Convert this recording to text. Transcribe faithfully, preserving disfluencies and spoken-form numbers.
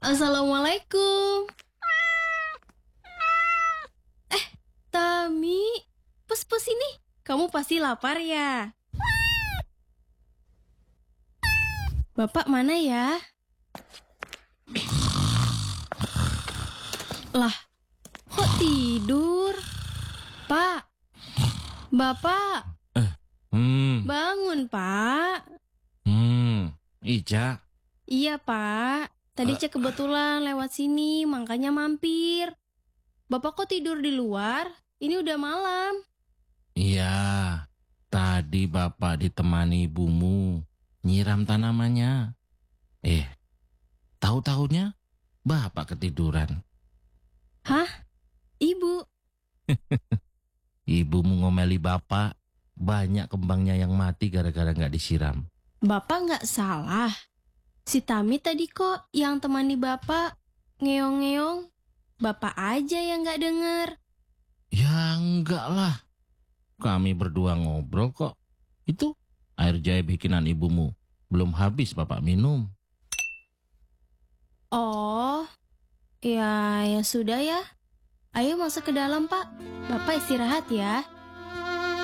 Assalamualaikum. Eh, Tami, pus-pus ini. Kamu pasti lapar ya? Bapak mana ya? Lah, kok tidur? Pak, Bapak, Hmm, bangun, Pak. hmm, Ica, Iya, Pak. Tadi cek kebetulan lewat sini, makanya mampir. Bapak kok tidur di luar? Ini udah malam. iya, tadi bapak ditemani ibumu nyiram tanamannya. Eh, tahu-tahunya bapak ketiduran. Hah? Ibu? Ibumu ngomeli bapak, banyak kembangnya yang mati gara-gara nggak disiram. Bapak nggak salah. Si Tami tadi kok yang temani Bapak ngeong-ngeong. Bapak aja yang nggak denger. Ya enggak lah, kami berdua ngobrol kok. Itu air jahe bikinan ibumu, belum habis bapak minum. Oh, ya ya sudah ya. Ayo masuk ke dalam, Pak. Bapak istirahat ya.